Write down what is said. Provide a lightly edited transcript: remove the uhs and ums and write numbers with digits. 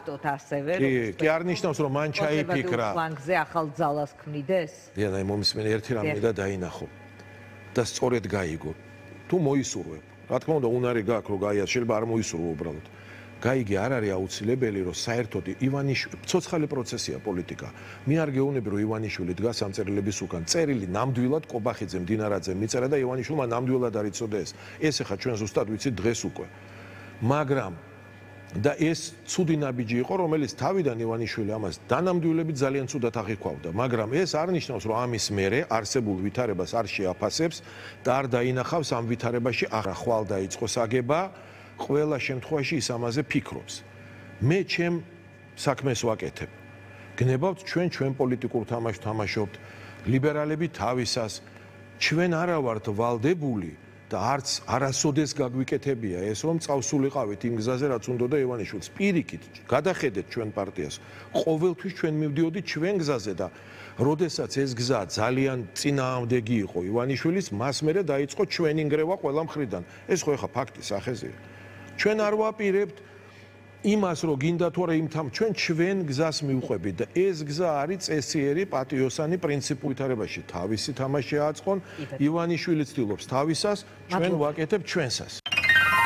ფაქტოთ ასევე კი არ ნიშნავს რომ მან ჩაიფიქრა ფლანგზე ახალ ძალას ქმნიდეს დიანა მომისმენი ერთი რამე და დაინახო და სწორედ გაიგო თუ მოისურვებ რა თქმა უნდა უნარი გაქვს რომ გაიას შეიძლება არ მოისურვო უბრალოდ გაიგე არ არის აუცილებელი რომ საერთოდ ივანიშვილი ცოცხალი პროცესია პოლიტიკა მე არ გეუბნები რომ ივანიშვილი დგას ამ წერილების უკან წერილი ნამდვილად კობახიძემ დინარაძემ მიწერა და ივანიშვილმა ნამდვილად არ იცოდა ეს ახლა ჩვენ ზუსტად ვიცით დღეს უკვე მაგრამ და ეს ცუდი ნაბიჯი იყო რომელიც თავიდან ივანიშვილი ამას დანამდვილებით ძალიან ცუდად აღიქვავდა მაგრამ ეს არ ნიშნავს რომ ამის მერე არსებულ ვითარებას არ შეაფასებს და არ დაინახავს ამ ვითარებაში არა ხვალ დაიწყოს აგება ყველა შემთხვევაში ის ამაზე ფიქრობს. მე ჩემ საქმეს ვაკეთებ. გნებავთ ჩვენ პოლიტიკურ თამაშს თამაშობთ, ლიბერალები თავისას, ჩვენ არა ვართ ვალდებული და არც არასოდეს გაგვიკეთებია ეს რომ წავსულიყავით იმ გზაზე რაც უნდოდა ივანიშვილს. პირიქით, გადახედეთ ჩვენ პარტიას. ყოველთვის ჩვენ მივდიოდით ჩვენ გზაზე და როდესაც ეს გზა ძალიან წინააღმდეგი იყო ივანიშვილის, მას მერე დაიწყო ჩვენი ნგრევა ყველა მხრიდან. ეს ხო ეხა ფაქტი სახეზეა. ჩვენ არ ვაპირებთ იმას რომ გინდა თუ არა იმთან ჩვენ გზას მივყვებით და ეს გზა არის წესიერი პატიოსანი პრინციპულ ვითარებაში თავისი თამაში აწყონ ივანიშვილი ცდილობს თავისას ჩვენ ვაკეთებ ჩვენსას